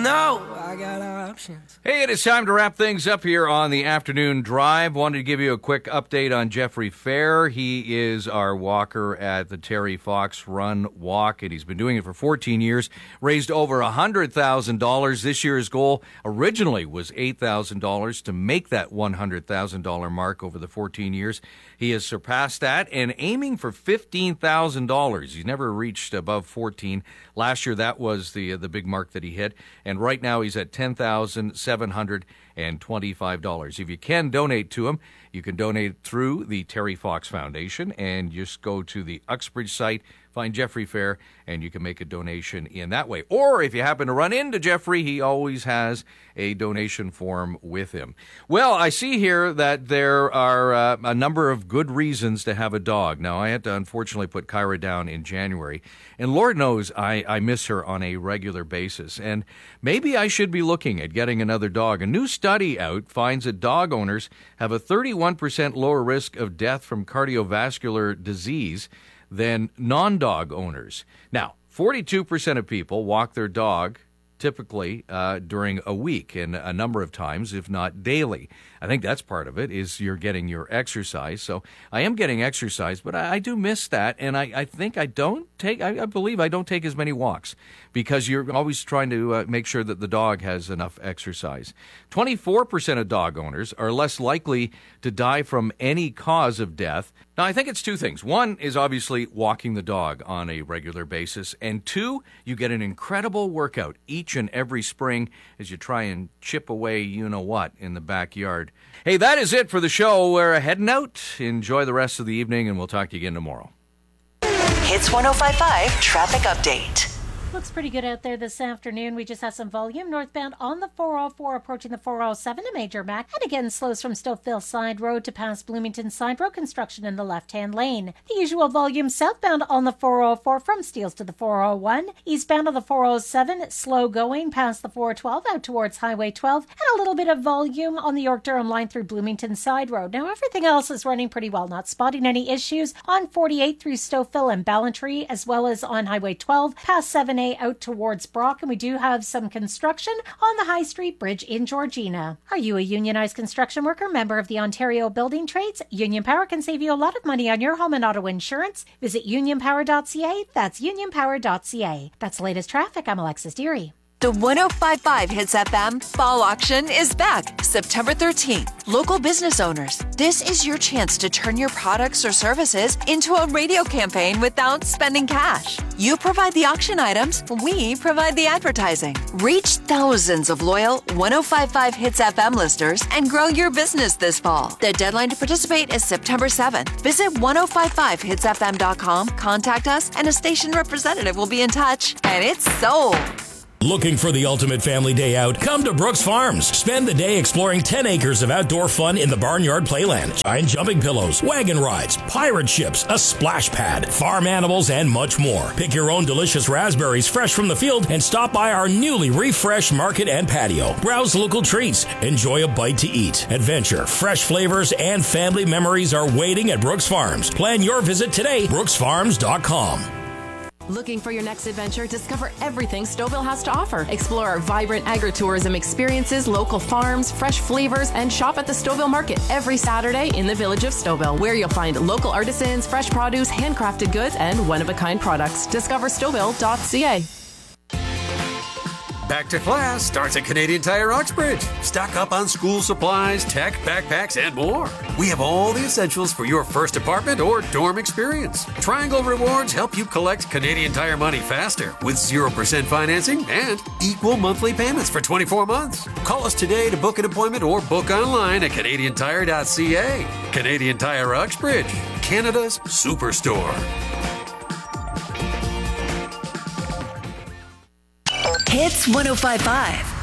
know I got options. Hey, it is time to wrap things up here on the afternoon drive. Wanted to give you a quick update on Jeffrey Fair. He is our walker at the Terry Fox Run Walk, and he's been doing it for 14 years. Raised over $100,000. This year's goal originally was $8,000 to make that $100,000 mark over the 14 years. He has surpassed that and aiming for $15,000. He's never reached above 14. Last year, that was the big mark that he hit. And right now, he's at $10,725. If you can donate to him, you can donate through the Terry Fox Foundation and just go to the Uxbridge site, find Jeffrey Fair, and you can make a donation in that way. Or if you happen to run into Jeffrey, he always has a donation form with him. Well, I see here that there are a number of good reasons to have a dog. Now, I had to unfortunately put Kyra down in January, and Lord knows I miss her on a regular basis. And maybe I should be looking at getting another dog. A new study out finds that dog owners have a 31% lower risk of death from cardiovascular disease than non-dog owners. Now, 42% of people walk their dog typically during a week and a number of times, if not daily. I think that's part of it, is you're getting your exercise. So I am getting exercise, but I do miss that. And I think I believe I don't take as many walks because you're always trying to make sure that the dog has enough exercise. 24% of dog owners are less likely to die from any cause of death. Now, I think it's two things. One is obviously walking the dog on a regular basis. And two, you get an incredible workout each and every spring as you try and chip away you-know-what in the backyard. Hey, that is it for the show. We're heading out. Enjoy the rest of the evening, and we'll talk to you again tomorrow. Hits 105.5 Traffic Update. Looks pretty good out there this afternoon. We just have some volume northbound on the 404 approaching the 407 to Major Mac. And again, slows from Stouffville Side Road to past Bloomington Side Road, construction in the left-hand lane. The usual volume southbound on the 404 from Steeles to the 401. Eastbound on the 407, slow going past the 412 out towards Highway 12. And a little bit of volume on the York-Durham line through Bloomington Side Road. Now, everything else is running pretty well. Not spotting any issues on 48 through Stouffville and Ballantree, as well as on Highway 12 past 7A out towards Brock, and we do have some construction on the High Street Bridge in Georgina. Are you a unionized construction worker, member of the Ontario Building Trades? Union Power can save you a lot of money on your home and auto insurance. Visit unionpower.ca. That's unionpower.ca. That's the latest traffic. I'm Alexis Deary. The 105.5 Hits FM Fall Auction is back September 13th. Local business owners, this is your chance to turn your products or services into a radio campaign without spending cash. You provide the auction items, we provide the advertising. Reach thousands of loyal 105.5 Hits FM listeners and grow your business this fall. The deadline to participate is September 7th. Visit 1055hitsfm.com, contact us, and a station representative will be in touch. And it's sold. Looking for the ultimate family day out? Come to Brooks Farms. Spend the day exploring 10 acres of outdoor fun in the barnyard playland. Giant jumping pillows, wagon rides, pirate ships, a splash pad, farm animals, and much more. Pick your own delicious raspberries fresh from the field and stop by our newly refreshed market and patio. Browse local treats. Enjoy a bite to eat. Adventure, fresh flavors, and family memories are waiting at Brooks Farms. Plan your visit today. brooksfarms.com. Looking for your next adventure? Discover everything Stouffville has to offer. Explore our vibrant agritourism experiences, local farms, fresh flavors, and shop at the Stouffville Market every Saturday in the village of Stouffville, where you'll find local artisans, fresh produce, handcrafted goods, and one-of-a-kind products. Discover Stouffville.ca. Back to class starts at Canadian Tire Uxbridge. Stock up on school supplies, tech, backpacks, and more. We have all the essentials for your first apartment or dorm experience. Triangle Rewards help you collect Canadian Tire money faster with 0% financing and equal monthly payments for 24 months. Call us today to book an appointment or book online at canadiantire.ca. Canadian Tire Uxbridge, Canada's superstore. Hits 105.5.